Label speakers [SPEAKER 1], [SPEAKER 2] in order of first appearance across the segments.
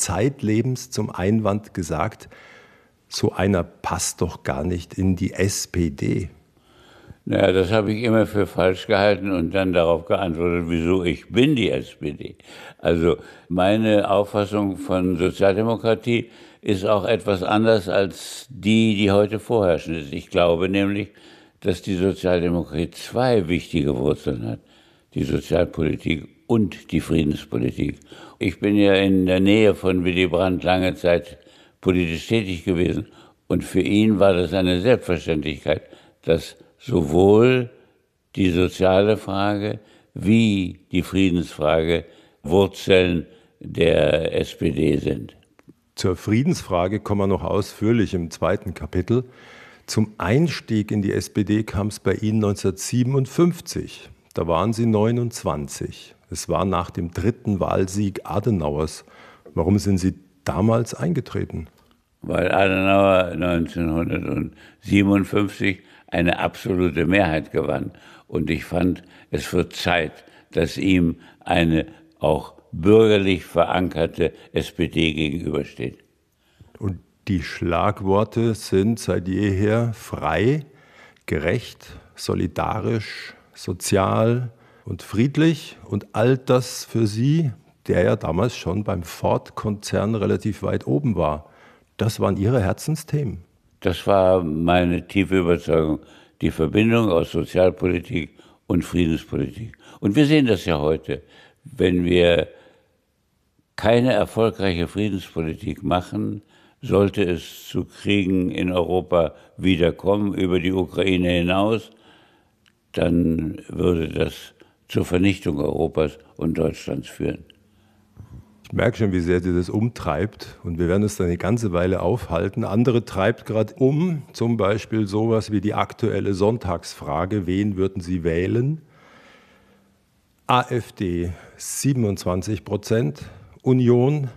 [SPEAKER 1] zeitlebens zum Einwand gesagt, so einer passt doch gar nicht in die SPD.
[SPEAKER 2] Naja, das habe ich immer für falsch gehalten und dann darauf geantwortet, wieso ich bin die SPD. Also meine Auffassung von Sozialdemokratie ist auch etwas anders als die heute vorherrschend ist. Ich glaube nämlich, dass die Sozialdemokratie zwei wichtige Wurzeln hat. Die Sozialpolitik und die Friedenspolitik. Ich bin ja in der Nähe von Willy Brandt lange Zeit politisch tätig gewesen und für ihn war das eine Selbstverständlichkeit, dass sowohl die soziale Frage wie die Friedensfrage Wurzeln der SPD sind.
[SPEAKER 1] Zur Friedensfrage kommen wir noch ausführlich im zweiten Kapitel. Zum Einstieg in die SPD kam es bei Ihnen 1957. Da waren Sie 29. Es war nach dem dritten Wahlsieg Adenauers. Warum sind Sie damals eingetreten?
[SPEAKER 2] Weil Adenauer 1957 eine absolute Mehrheit gewann. Und ich fand, es wird Zeit, dass ihm eine auch bürgerlich verankerte SPD gegenübersteht.
[SPEAKER 1] Und die Schlagworte sind seit jeher frei, gerecht, solidarisch, sozial und friedlich. Und all das für Sie, der ja damals schon beim Ford-Konzern relativ weit oben war, das waren Ihre Herzensthemen.
[SPEAKER 2] Das war meine tiefe Überzeugung, die Verbindung aus Sozialpolitik und Friedenspolitik. Und wir sehen das ja heute. Wenn wir keine erfolgreiche Friedenspolitik machen, sollte es zu Kriegen in Europa wiederkommen, über die Ukraine hinaus, dann würde das zur Vernichtung Europas und Deutschlands führen.
[SPEAKER 1] Ich merke schon, wie sehr Sie das umtreibt und wir werden es dann eine ganze Weile aufhalten. Andere treibt gerade um, zum Beispiel sowas wie die aktuelle Sonntagsfrage, wen würden Sie wählen? AfD 27%, Union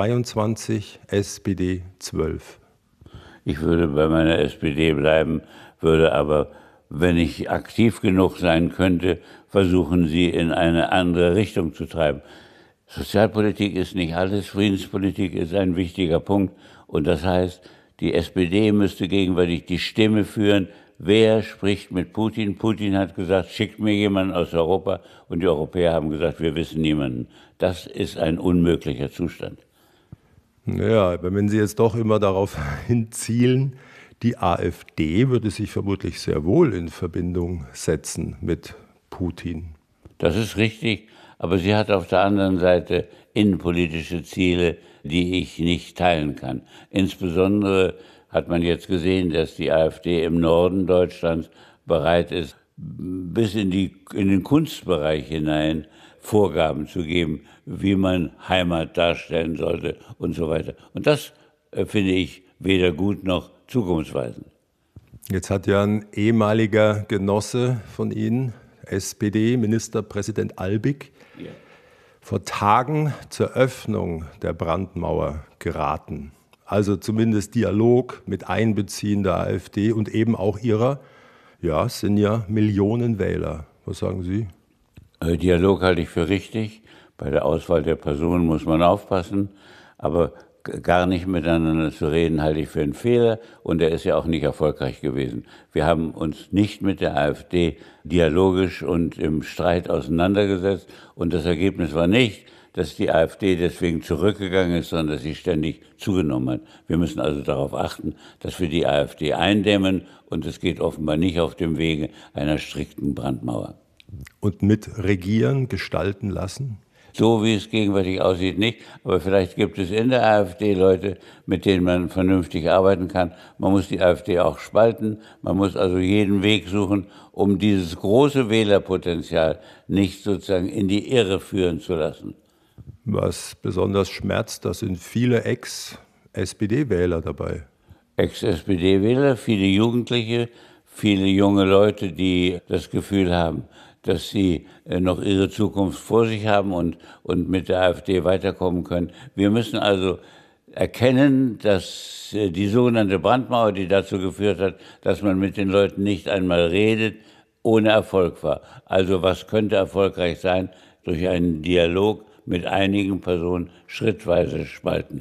[SPEAKER 1] 22%, SPD 12%.
[SPEAKER 2] Ich würde bei meiner SPD bleiben, würde aber, wenn ich aktiv genug sein könnte, versuchen, sie in eine andere Richtung zu treiben. Sozialpolitik ist nicht alles, Friedenspolitik ist ein wichtiger Punkt. Und das heißt, die SPD müsste gegenwärtig die Stimme führen, wer spricht mit Putin. Putin hat gesagt, schickt mir jemanden aus Europa. Und die Europäer haben gesagt, wir wissen niemanden. Das ist ein unmöglicher Zustand.
[SPEAKER 1] Ja, aber wenn Sie jetzt doch immer darauf hinzielen, die AfD würde sich vermutlich sehr wohl in Verbindung setzen mit Putin.
[SPEAKER 2] Das ist richtig, aber sie hat auf der anderen Seite innenpolitische Ziele, die ich nicht teilen kann. Insbesondere hat man jetzt gesehen, dass die AfD im Norden Deutschlands bereit ist, bis in den Kunstbereich hinein Vorgaben zu geben, wie man Heimat darstellen sollte und so weiter. Und das finde ich weder gut noch zukunftsweisend.
[SPEAKER 1] Jetzt hat ja ein ehemaliger Genosse von Ihnen, SPD-Ministerpräsident Albig, vor Tagen zur Öffnung der Brandmauer geraten. Also zumindest Dialog mit Einbeziehen der AfD und eben auch ihrer, ja, es sind ja Millionen Wähler. Was sagen Sie?
[SPEAKER 2] Dialog halte ich für richtig. Bei der Auswahl der Personen muss man aufpassen. Aber gar nicht miteinander zu reden, halte ich für einen Fehler. Und er ist ja auch nicht erfolgreich gewesen. Wir haben uns nicht mit der AfD dialogisch und im Streit auseinandergesetzt. Und das Ergebnis war nicht, dass die AfD deswegen zurückgegangen ist, sondern dass sie ständig zugenommen hat. Wir müssen also darauf achten, dass wir die AfD eindämmen. Und es geht offenbar nicht auf dem Wege einer strikten Brandmauer.
[SPEAKER 1] Und mit regieren, gestalten lassen?
[SPEAKER 2] So wie es gegenwärtig aussieht, nicht. Aber vielleicht gibt es in der AfD Leute, mit denen man vernünftig arbeiten kann. Man muss die AfD auch spalten. Man muss also jeden Weg suchen, um dieses große Wählerpotenzial nicht sozusagen in die Irre führen zu lassen.
[SPEAKER 1] Was besonders schmerzt, da sind viele Ex-SPD-Wähler dabei.
[SPEAKER 2] Ex-SPD-Wähler, viele Jugendliche, viele junge Leute, die das Gefühl haben, dass sie noch ihre Zukunft vor sich haben und mit der AfD weiterkommen können. Wir müssen also erkennen, dass die sogenannte Brandmauer, die dazu geführt hat, dass man mit den Leuten nicht einmal redet, ohne Erfolg war. Also was könnte erfolgreich sein? Durch einen Dialog mit einigen Personen schrittweise spalten.